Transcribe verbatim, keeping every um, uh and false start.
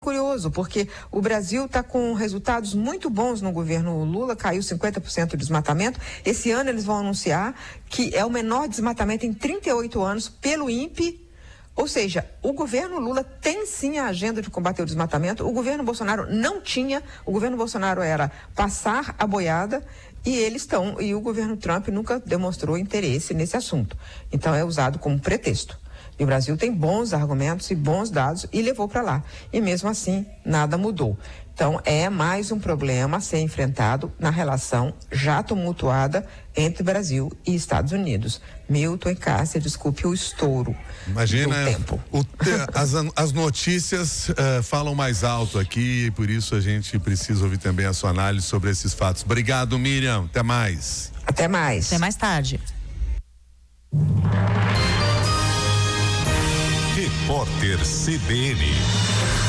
curioso, porque o Brasil está com resultados muito bons no governo Lula, caiu cinquenta por cento do desmatamento. Esse ano eles vão anunciar que é o menor desmatamento em trinta e oito anos pelo INPE. Ou seja, o governo Lula tem sim a agenda de combater o desmatamento. O governo Bolsonaro não tinha. O governo Bolsonaro era passar a boiada e eles estão, e o governo Trump nunca demonstrou interesse nesse assunto. Então é usado como pretexto. E o Brasil tem bons argumentos e bons dados e levou para lá. E mesmo assim, nada mudou. Então, é mais um problema a ser enfrentado na relação já tumultuada entre Brasil e Estados Unidos. Milton e Cássia, desculpe o estouro Imagina, do tempo. O, as, as notícias uh, falam mais alto aqui e por isso a gente precisa ouvir também a sua análise sobre esses fatos. Obrigado, Miriam. Até mais. Até mais. Até mais tarde. Repórter C B N.